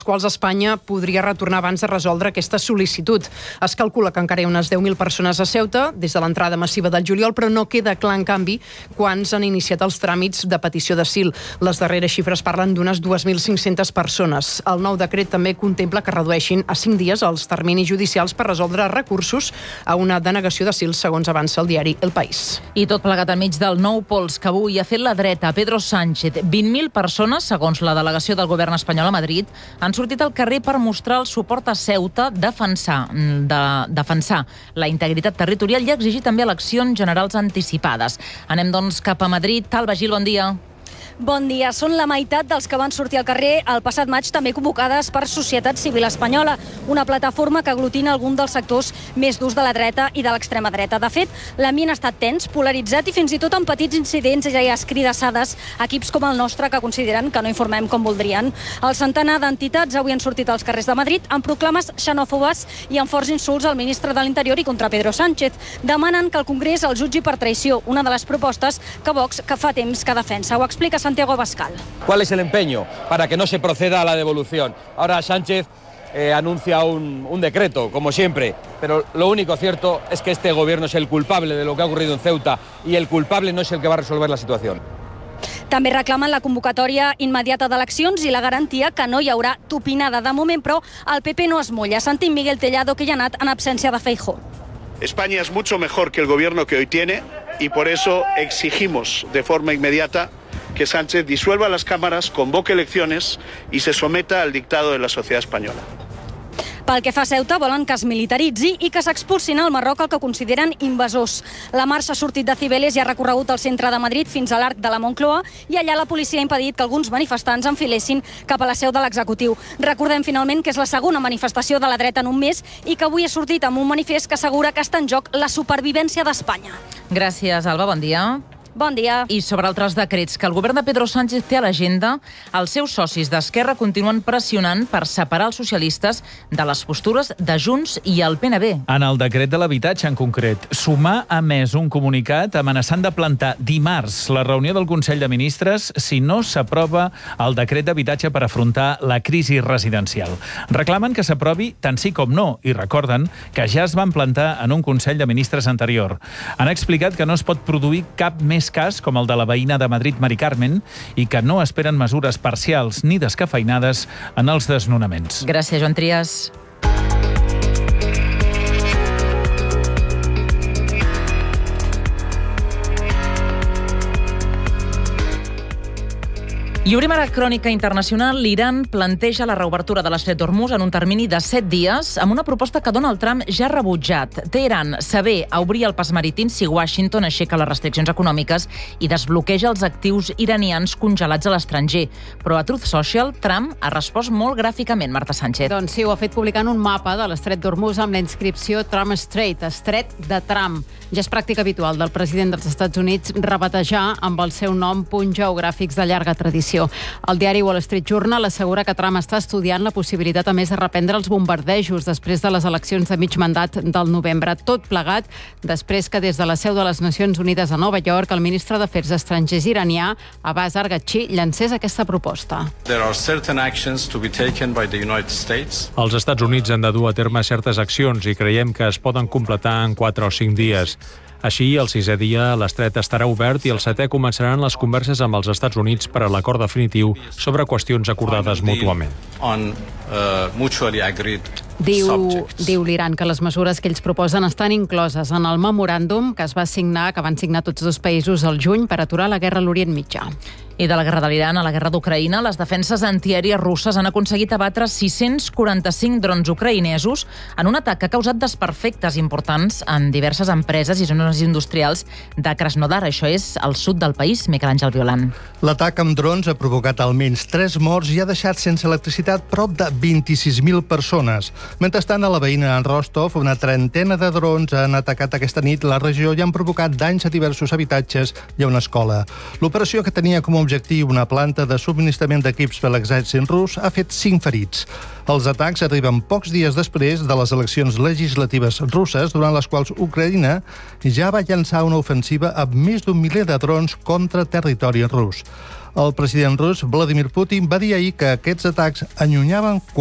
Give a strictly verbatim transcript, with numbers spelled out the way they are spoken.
quals Espanya podria retornar abans de resoldre aquesta sol·licitud. Es calcula que encara hi ha unes deu mil persones a Ceuta des de l'entrada massiva del juliol, però no queda clar, en canvi, quants han iniciat els tràmits de petició d'asil. Les darreres xifres parlen d'unes dues mil cinc-centes persones. El nou decret també contempla que redueixin a cinc dies els terminis judicials per resoldre recursos a una denegació d'asil, segons avança el diari El País. I tot plegat enmig del nou pols que avui ha fet la dreta, Pedro Sánchez. vint mil persones, segons la delegació del govern espanyol a Madrid, han sortit al carrer per mostrar el suport a Ceuta, defensar, de, defensar la integritat territorial i exigir també eleccions generals anticipades. Anem, doncs, cap a Madrid. Alba Gil, bon dia. Bon dia. Són la meitat dels que van sortir al carrer el passat maig, també convocades per Societat Civil Espanyola, una plataforma que aglutina algun dels sectors més durs de la dreta i de l'extrema dreta. De fet, l'ambient ha estat tens, polaritzat i fins i tot amb petits incidents i escridassades a equips com el nostre que consideren que no informem com voldrien. El centenar d'entitats avui han sortit als carrers de Madrid amb proclames xenòfobes i amb forts insults al ministre de l'Interior i contra Pedro Sánchez. Demanen que el Congrés el jutgi per traïció, una de les propostes que Vox que fa temps que defensa. Ho explica Santiago Abascal. ¿Cuál es el empeño para que no se proceda a la devolución? Ahora Sánchez eh, anuncia un, un decreto, como siempre, pero lo único cierto es que este gobierno es el culpable de lo que ha ocurrido en Ceuta y el culpable no es el que va a resolver la situación. També reclamen la convocatòria immediata d'eleccions i la garantia que no hi haurà tupinada. De moment, però, el P P no es mulla. Sentim Miguel Tellado, que hi ha anat en absència de Feijóo. España es mucho mejor que el gobierno que hoy tiene y por eso exigimos de forma inmediata que Sánchez disuelva las cámaras, convoque elecciones y se someta al dictado de la sociedad española. Pel que fa a Ceuta, volen que es militaritzi i que s'expulsin al Marroc el que consideren invasors. La marxa ha sortit de Cibeles i ha recorregut el centre de Madrid fins a l'Arc de la Moncloa i allà la policia ha impedit que alguns manifestants enfilessin cap a la seu de l'executiu. Recordem finalment que és la segona manifestació de la dreta en un mes i que avui ha sortit amb un manifest que assegura que està en joc la supervivència d'Espanya. Gràcies, Alba. Bon dia. Bon dia. I sobre altres decrets que el govern de Pedro Sánchez té a l'agenda, els seus socis d'Esquerra continuen pressionant per separar els socialistes de les postures de Junts i el P N B. En el decret de l'habitatge, en concret, Sumar ha emès un comunicat amenaçant de plantar dimarts la reunió del Consell de Ministres si no s'aprova el decret d'habitatge per afrontar la crisi residencial. Reclamen que s'aprovi tant sí com no i recorden que ja es van plantar en un Consell de Ministres anterior. Han explicat que no es pot produir cap més cas com el de la veïna de Madrid, Mari Carmen, i que no esperen mesures parcials ni descafeinades en els desnonaments. Gràcies, Joan Trias. I obrim ara crònica internacional. L'Iran planteja la reobertura de l'estret d'Hormuz en un termini de set dies amb una proposta que Donald Trump ja ha rebutjat. Teheran s'avé a obrir el pas marítim si Washington aixeca les restriccions econòmiques i desbloqueja els actius iranians congelats a l'estranger. Però a Truth Social, Trump ha respost molt gràficament, Marta Sánchez. Doncs sí, ho ha fet publicant un mapa de l'estret d'Hormuz amb la inscripció Trump Strait, estret de Trump. Ja és pràctica habitual del president dels Estats Units rebatejar amb el seu nom punts geogràfics de llarga tradició. El diari Wall Street Journal assegura que Trump està estudiant la possibilitat, a més, de reprendre els bombardejos després de les eleccions de mig mandat del novembre. Tot plegat després que des de la seu de les Nacions Unides a Nova York el ministre d'Afers Estrangers iranià, Abbas Araghchi, llancés aquesta proposta. Els Estats Units han de dur a terme certes accions i creiem que es poden completar en quatre o cinc dies. Així, el sisè dia, l'estret estarà obert i el setè començaran les converses amb els Estats Units per a l'acord definitiu sobre qüestions acordades mútuament. Diu, diu l'Iran que les mesures que ells proposen estan incloses en el memoràndum que es va signar, que van signar tots dos països al juny per aturar la guerra a l'Orient Mitjà. I de la guerra de l'Iran a la guerra d'Ucraïna, les defenses antiaèries russes han aconseguit abatre sis-cents quaranta-cinc drons ucraïnesos en un atac que ha causat desperfectes importants en diverses empreses i zones industrials de Krasnodar. Això és al sud del país. Miquel Àngel Violant. L'atac amb drons ha provocat almenys tres morts i ha deixat sense electricitat prop de vint-i-sis mil persones. Mentrestant, a la veïna en Rostov, una trentena de drons han atacat aquesta nit la regió i han provocat danys a diversos habitatges i a una escola. L'operació, que tenia com a objectiu una planta de subministrament d'equips per l'exèrcit rus ha fet cinc ferits. Els atacs arriben pocs dies després de les eleccions legislatives russes, durant les quals Ucraïna ja va llançar una ofensiva amb més d'un miler de drons contra territori rus. El president rus, Vladimir Putin, va dir ahir que aquests atacs allunyaven